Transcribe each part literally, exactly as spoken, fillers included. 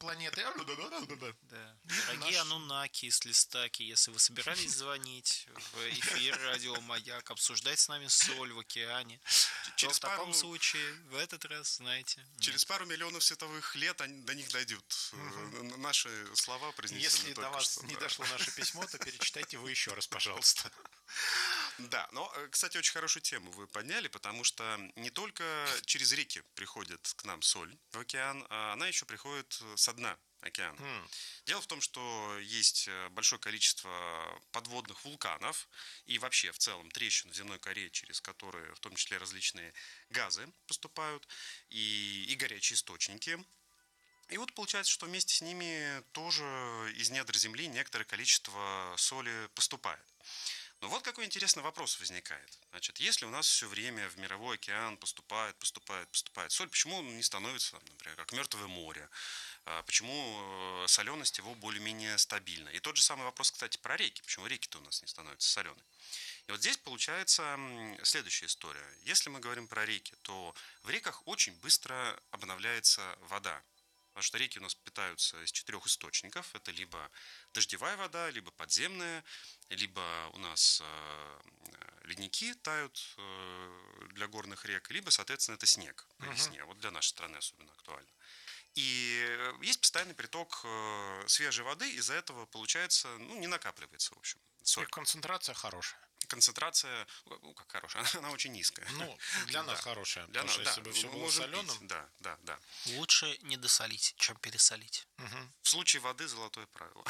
планеты. Да. Дорогие анунаки с Листаки, если вы собирались звонить в эфир радио Маяк, обсуждать с нами соль в океане, Через то в таком пару... случае в этот раз, знаете... Через пару миллионов световых лет они, до них дойдут. Угу. Наши слова произнесены. Если только до вас что, не да. дошло наше письмо, то перечитайте его еще раз, пожалуйста. Да, но, кстати, очень хорошую тему вы подняли, потому что не только через реки приходит к нам соль в океан, а она еще приходит со дна океана. Mm. Дело в том, что есть большое количество подводных вулканов и вообще в целом трещин в земной коре, через которые в том числе различные газы поступают и, и горячие источники. И вот получается, что вместе с ними тоже из недр Земли некоторое количество соли поступает. Но вот какой интересный вопрос возникает. Значит, если у нас все время в мировой океан поступает, поступает, поступает соль, почему он не становится, например, как Мертвое море? Почему соленость его более-менее стабильна? И тот же самый вопрос, кстати, про реки. Почему реки-то у нас не становятся соленые? И вот здесь получается следующая история. Если мы говорим про реки, то в реках очень быстро обновляется вода. Потому что реки у нас питаются из четырех источников. Это либо дождевая вода, либо подземная, либо у нас э, ледники тают э, для горных рек, либо, соответственно, это снег по весне. Uh-huh. Вот для нашей страны особенно актуально. И есть постоянный приток э, свежей воды, из-за этого, получается, ну, не накапливается, в общем, соль. И концентрация хорошая. Концентрация, ну, как хорошая, она, она очень низкая. Ну, для нас да. хорошая. Для потому нас, что да, если бы все было соленым... Пить. Да, да, да. Лучше не досолить, чем пересолить. Угу. В случае воды золотое правило.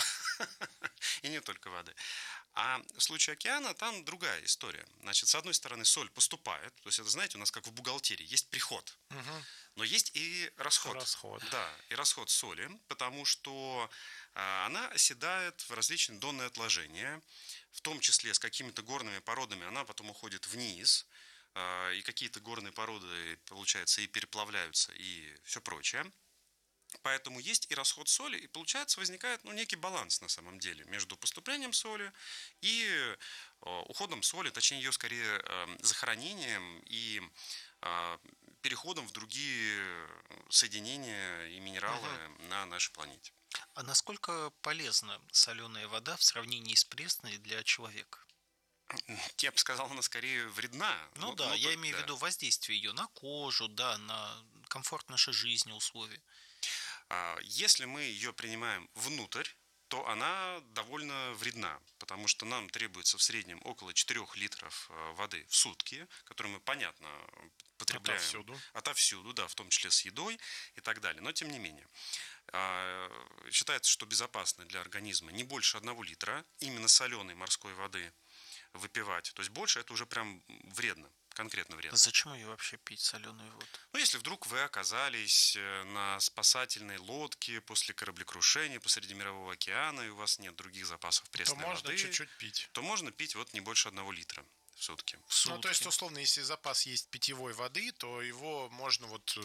И не только воды. А в случае океана там другая история. Значит, с одной стороны, соль поступает. То есть, это, знаете, у нас как в бухгалтерии. Есть приход. Угу. Но есть и расход. Расход. Да, и расход соли. Потому что она оседает в различные донные отложения. В том числе с какими-то горными породами она потом уходит вниз. И какие-то горные породы, получается, и переплавляются, и все прочее. Поэтому есть и расход соли, и получается возникает ну, некий баланс на самом деле между поступлением соли и э, уходом соли, точнее ее скорее э, захоронением и э, переходом в другие соединения и минералы угу. на нашей планете. А насколько полезна соленая вода в сравнении с пресной для человека? Я бы сказал, она скорее вредна. Ну, ну да, ну, я ну, имею да. в виду воздействие ее на кожу, да, на комфорт нашей жизни, условия. Если мы ее принимаем внутрь, то она довольно вредна, потому что нам требуется в среднем около четырёх литров воды в сутки, которые мы, понятно, потребляем отовсюду. отовсюду, да, в том числе с едой и так далее. Но тем не менее, считается, что безопасно для организма не больше одного литра именно соленой морской воды выпивать. То есть больше это уже прям вредно. Конкретно вредно. Зачем ее вообще пить, соленую воду? Ну, если вдруг вы оказались на спасательной лодке после кораблекрушения посреди Мирового океана, и у вас нет других запасов пресной воды, то можно чуть-чуть пить. То можно пить вот не больше одного литра в сутки. В сутки. Ну, то есть, условно, если запас есть питьевой воды, то его можно вот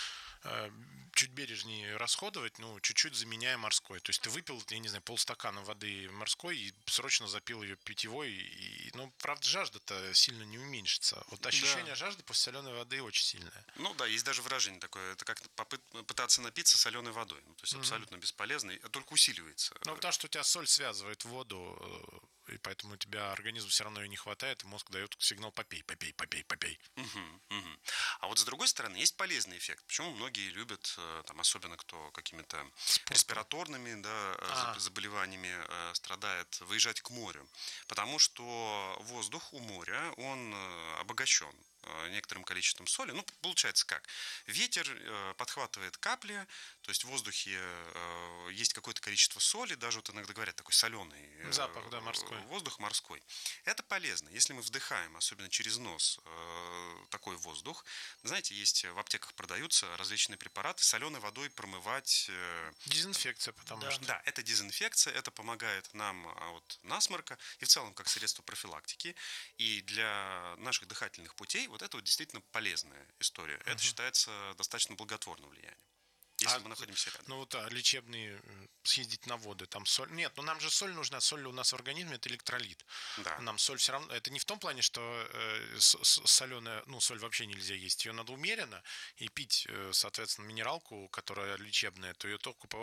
чуть бережнее расходовать, ну, чуть-чуть заменяя морской. То есть ты выпил, я не знаю, полстакана воды морской и срочно запил ее питьевой. И, ну, правда, жажда-то сильно не уменьшится. Вот ощущение да. жажды после соленой воды очень сильное. Ну да, есть даже выражение такое, это как попыт- пытаться напиться соленой водой. Ну, то есть mm-hmm. абсолютно бесполезно, а только усиливается. Ну, потому что у тебя соль связывает воду, и поэтому у тебя организму все равно ее не хватает, и мозг дает сигнал «попей, попей, попей, попей». Угу, угу. А вот с другой стороны есть полезный эффект. Почему многие любят, там, особенно кто какими-то Спортом. респираторными да, а. заболеваниями э, страдает, выезжать к морю. Потому что воздух у моря, он обогащен некоторым количеством соли. Ну, получается как? Ветер э, подхватывает капли, то есть в воздухе э, есть какое-то количество соли, даже вот иногда говорят такой соленый э, запах, да, морской. Воздух морской. Это полезно. Если мы вдыхаем, особенно через нос, э, такой воздух, знаете, есть в аптеках продаются различные препараты, соленой водой промывать. Э, Дезинфекция, потому да. что. Да, это дезинфекция, это помогает нам от насморка и в целом как средство профилактики. И для наших дыхательных путей вот это вот действительно полезная история. Uh-huh. Это считается достаточно благотворным влиянием. Если а, мы находимся рядом. Ну вот а, лечебные, съездить на воды, там соль. Нет, ну нам же соль нужна. Соль у нас в организме это электролит. Да. Нам соль все равно. Это не в том плане, что э, соленая, ну соль вообще нельзя есть. Ее надо умеренно и пить, э, соответственно, минералку, которая лечебная, то ее только